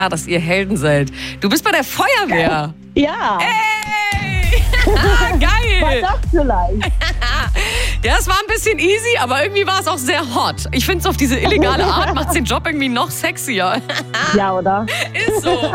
dass ihr Helden seid. Du bist bei der Feuerwehr. Ja. Ey! War Geil! doch so leicht. Ja, es war ein bisschen easy, aber irgendwie war es auch sehr hot. Ich finde es auf diese illegale Art macht den Job irgendwie noch sexier. Ja, oder? Ist so.